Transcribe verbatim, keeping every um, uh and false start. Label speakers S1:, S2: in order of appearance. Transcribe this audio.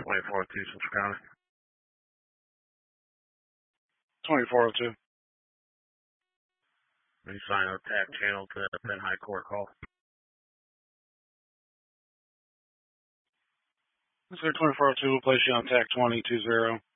S1: twenty-four oh two Central County.
S2: twenty-four oh two.
S1: You sign a T A C channel to the Penn High Court call.
S2: Let's go twenty-four oh two. We'll place you on T A C twenty two zero.